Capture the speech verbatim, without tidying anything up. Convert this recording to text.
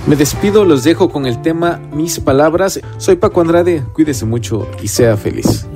Me despido, los dejo con el tema Mis Palabras. Soy Paco Andrade, cuídese mucho y sea feliz.